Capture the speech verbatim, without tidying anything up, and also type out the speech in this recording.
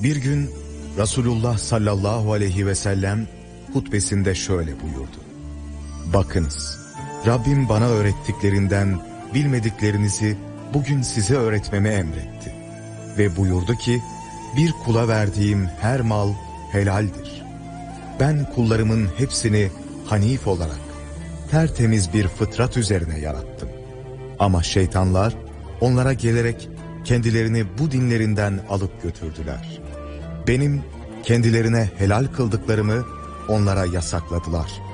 Bir gün Resulullah sallallahu aleyhi ve sellem hutbesinde şöyle buyurdu. Bakınız, Rabbim bana öğrettiklerinden bilmediklerinizi bugün size öğretmemi emretti. Ve buyurdu ki, bir kula verdiğim her mal helaldir. Ben kullarımın hepsini hanif olarak, tertemiz bir fıtrat üzerine yarattım. Ama şeytanlar onlara gelerek kendilerini bu dinlerinden alıp götürdüler. Benim kendilerine helal kıldıklarımı onlara yasakladılar.